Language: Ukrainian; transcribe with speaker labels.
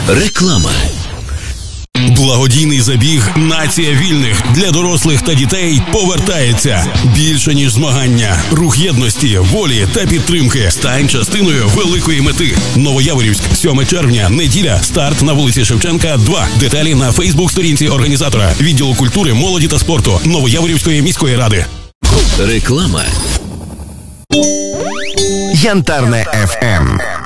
Speaker 1: Реклама. Благодійний забіг «Нація вільних» для дорослих та дітей повертається. Більше, ніж змагання. Рух єдності, волі та підтримки. Стань частиною великої мети. Новояворівськ, 7 червня, неділя. Старт на вулиці Шевченка, 2. Деталі на Фейсбук-сторінці організатора. Відділу культури, молоді та спорту Новояворівської міської ради. Реклама.
Speaker 2: Янтарне FM.